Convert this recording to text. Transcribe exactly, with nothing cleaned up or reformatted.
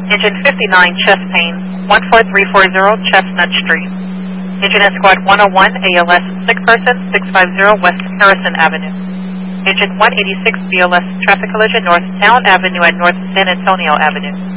Engine fifty-nine, chest pain, one four three four zero Chestnut Street. Engine at Squad one oh one, A L S sick person, six five zero West Harrison Avenue. Engine one eighty-six, B L S traffic collision North Town Avenue at North San Antonio Avenue.